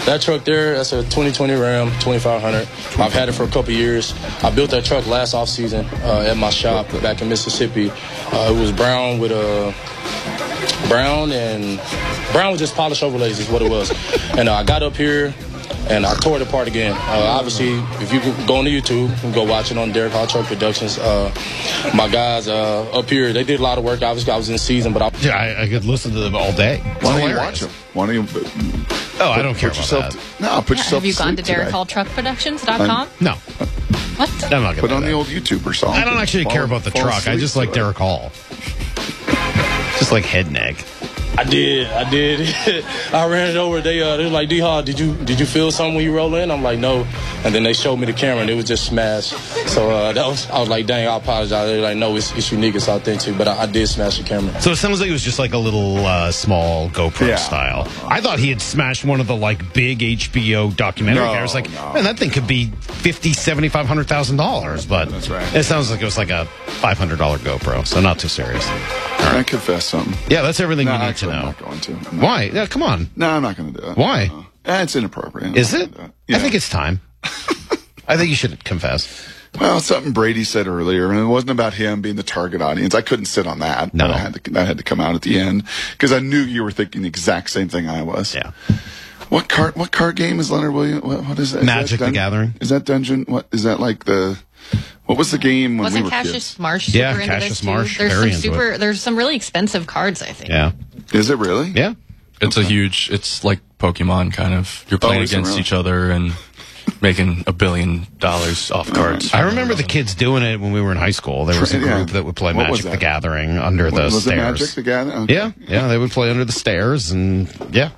That truck there, that's a 2020 Ram 2500. I've had it for a couple years. I built that truck last off-season at my shop back in Mississippi. It was brown with brown with just polished overlays is what it was. And I got up here and I tore it apart again. Obviously, if you go on to YouTube and go watch it on Derek Hall Truck Productions, my guys up here, they did a lot of work. Obviously, I was in season, but I could listen to them all day. Why don't you watch them? Why don't you? Oh, I don't care about that. No, put yourself. Have you gone to DerekHallTruckProductions.com? No. What? I'm not Put on that. the old YouTuber song. I don't actually care about the truck. I just like Derek Hall. Just like head neck. I did. I ran it over. They were like, D-Hall, did you feel something when you roll in? I'm like, no. And then they showed me the camera, and it was just smashed. So I was like, dang, I apologize. They were like, no, it's unique, it's authentic. But I did smash the camera. So it sounds like it was just like a little small GoPro style. I thought he had smashed one of the like big HBO documentary cameras. Like, man, that thing could be $50,000, $75,000, $100,000. But that's right. It sounds like it was like a $500 GoPro, so not too serious. Can I confess something? Yeah, that's everything you need to know. I'm not going to. Why? Yeah, come on. No, I'm not going to do it. Why? It's inappropriate. Is it? Yeah. I think it's time. I think you should confess. Well, something Brady said earlier, and it wasn't about him being the target audience. I couldn't sit on that. No. That had to come out at the end because I knew you were thinking the exact same thing I was. Yeah. What card game is Leonard Williams? What is that? Magic the Gathering. Is that Dungeon? What is that like the? What was the game when Wasn't we were Cassius kids? Marsh super into Cassius this too? Marsh, There's some really expensive cards, I think. Yeah. Is it really? Yeah. It's it's like Pokemon kind of. You're playing against each other and making $1 billion off cards. I remember the kids doing it when we were in high school. There was a group that would play Magic the Gathering under the was stairs. Was it Magic the Gathering? Okay. Yeah, they would play under the stairs, and yeah.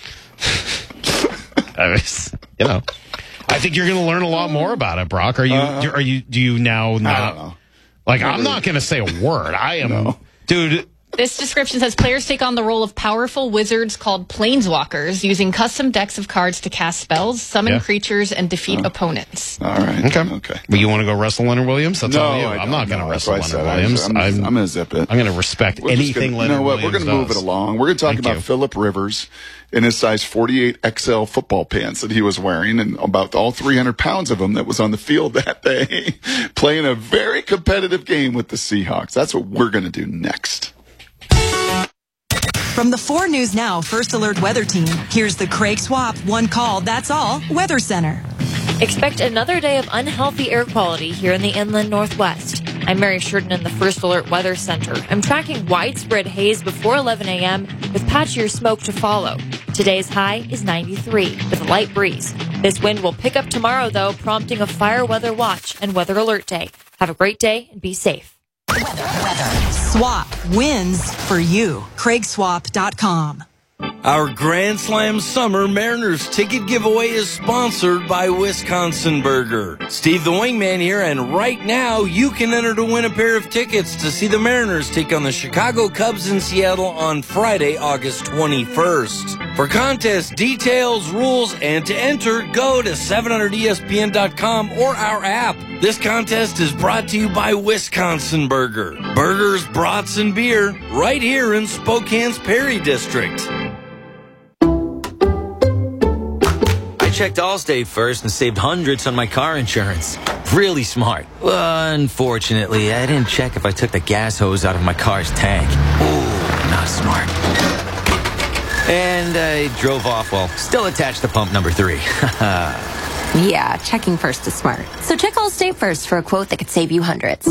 You know, I think you're going to learn a lot more about it, Brock. Do you now not? I don't know. Like, I'm not going to say a word. I am, dude. This description says players take on the role of powerful wizards called planeswalkers, using custom decks of cards to cast spells, summon creatures, and defeat opponents. All right. Okay. Well, you want to go wrestle Leonard Williams? That's all you. I'm not going to wrestle Leonard Williams. I'm going to zip it. I'm going to respect anything Leonard Williams does. You know what? We're going to move it along. We're going to talk about Phillip Rivers in his size 48 XL football pants that he was wearing, and about all 300 pounds of them that was on the field that day, playing a very competitive game with the Seahawks. That's what we're going to do next. From the 4 News Now First Alert Weather Team, here's the Craig Swap One Call, That's All Weather Center. Expect another day of unhealthy air quality here in the inland northwest. I'm Mary Sheridan in the First Alert Weather Center. I'm tracking widespread haze before 11 a.m. with patchier smoke to follow. Today's high is 93 with a light breeze. This wind will pick up tomorrow, though, prompting a fire weather watch and weather alert day. Have a great day and be safe. Weather. Swap wins for you. CraigSwap.com. Our Grand Slam Summer Mariners ticket giveaway is sponsored by Wisconsin Burger. Steve the Wingman here, and right now you can enter to win a pair of tickets to see the Mariners take on the Chicago Cubs in Seattle on Friday, August 21st. For contest details, rules, and to enter, go to 700ESPN.com or our app. This contest is brought to you by Wisconsin Burger. Burgers, brats, and beer right here in Spokane's Perry District. I checked Allstate first and saved hundreds on my car insurance. Really smart. Unfortunately, I didn't check if I took the gas hose out of my car's tank. Ooh, not smart. And I drove off while still attached to pump number 3. Yeah, checking first is smart. So check Allstate first for a quote that could save you hundreds.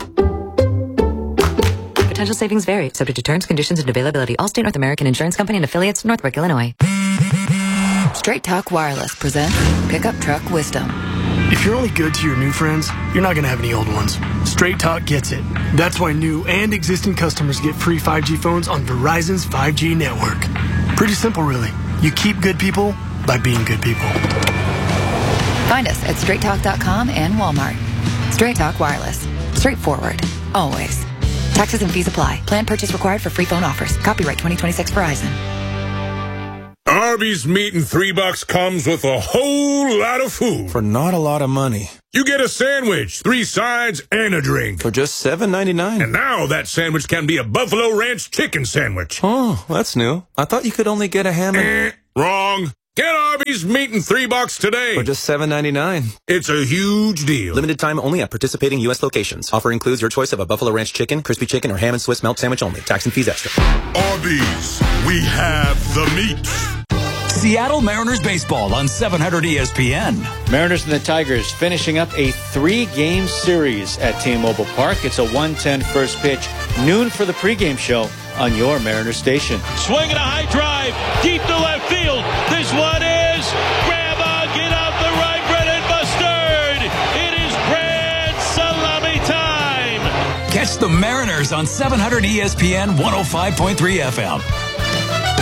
Potential savings vary, subject to terms, conditions, and availability. Allstate North American Insurance Company and affiliates, Northbrook, Illinois. Straight Talk Wireless presents Pickup Truck Wisdom. If you're only good to your new friends, you're not going to have any old ones. Straight Talk gets it. That's why new and existing customers get free 5G phones on Verizon's 5G network. Pretty simple, really. You keep good people by being good people. Find us at straighttalk.com and Walmart. Straight Talk Wireless. Straightforward. Always. Taxes and fees apply. Plan purchase required for free phone offers. Copyright 2026 Verizon. Arby's meat and $3 comes with a whole lot of food. For not a lot of money. You get a sandwich, 3 sides, and a drink. For just $7.99. And now that sandwich can be a Buffalo Ranch chicken sandwich. Oh, that's new. I thought you could only get a ham and... Wrong. Get Arby's meat in $3 today. For just $7.99. It's a huge deal. Limited time only at participating U.S. locations. Offer includes your choice of a Buffalo Ranch chicken, crispy chicken, or ham and Swiss melt sandwich only. Tax and fees extra. Arby's, we have the meat. Seattle Mariners baseball on 700 ESPN. Mariners and the Tigers finishing up a 3-game series at T-Mobile Park. It's a 1:10 first pitch, noon for the pregame show on your Mariners station. Swinging a high drive, deep to left field. This one is grab on, get out the right, bread and mustard. It is grand salami time. Catch the Mariners on 700 ESPN 105.3 FM.